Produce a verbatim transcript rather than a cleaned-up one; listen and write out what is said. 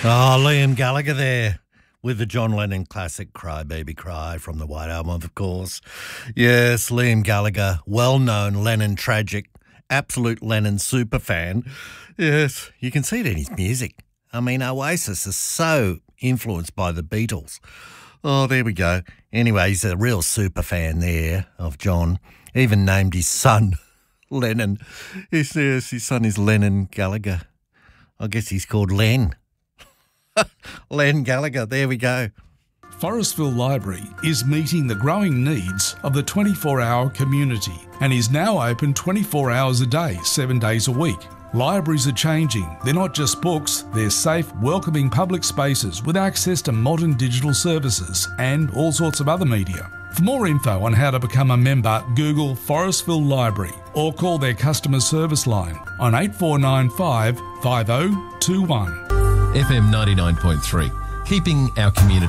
Oh, Liam Gallagher there with the John Lennon classic Cry Baby Cry from the White Album, of course. Yes, Liam Gallagher, well-known Lennon tragic, absolute Lennon super fan. Yes, you can see it in his music. I mean, Oasis is so influenced by the Beatles. Oh, there we go. Anyway, he's a real super fan there of John. Even named his son Lennon. Yes, yes, his son is Lennon Gallagher. I guess he's called Len. Len Gallagher, there we go. Forestville Library is meeting the growing needs of the twenty-four hour community and is now open twenty-four hours a day, seven days a week. Libraries are changing. They're not just books, they're safe, welcoming public spaces with access to modern digital services and all sorts of other media. For more info on how to become a member, Google Forestville Library or call their customer service line on eight four nine five, five oh two one. F M ninety-nine point three, keeping our community